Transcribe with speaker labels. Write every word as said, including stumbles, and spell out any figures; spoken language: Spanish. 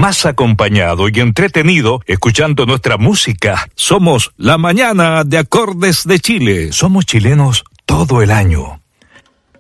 Speaker 1: más acompañado y entretenido escuchando nuestra música. Somos la mañana de Acordes de Chile. Somos chilenos todo el año.